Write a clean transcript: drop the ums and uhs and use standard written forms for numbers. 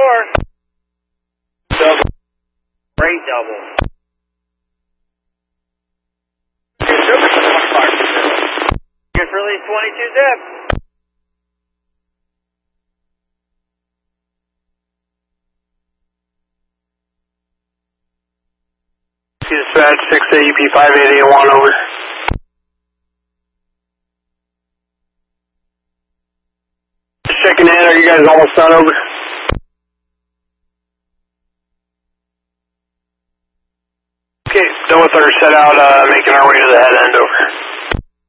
door. Double. Great double. Just release 22 zip. Dispatch 6 AUP 5881 over. Just checking in, are you guys almost done over? Okay, done with our set out